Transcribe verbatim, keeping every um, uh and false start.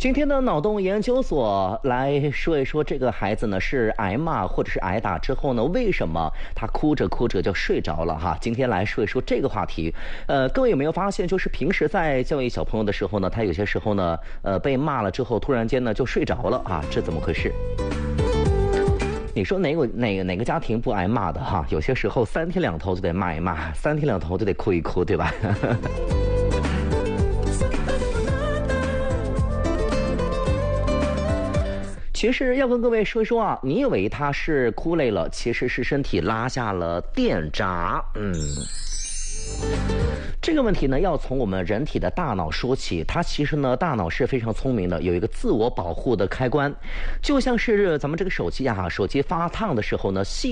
今天的脑洞研究所来说一说，这个孩子呢是挨骂或者是挨打之后呢，为什么他哭着哭着就睡着了哈？今天来说一说这个话题。呃，各位有没有发现，就是平时在教育小朋友的时候呢，他有些时候呢，呃，被骂了之后，突然间呢就睡着了啊，这怎么回事？你说哪个哪个哪个家庭不挨骂的哈？有些时候三天两头就得骂一骂，三天两头就得哭一哭，对吧？其实要跟各位说一说啊，你以为他是哭累了，其实是身体拉下了电闸。嗯，这个问题呢，要从我们人体的大脑说起。它其实呢，大脑是非常聪明的，有一个自我保护的开关，就像是咱们这个手机啊，手机发烫的时候呢，系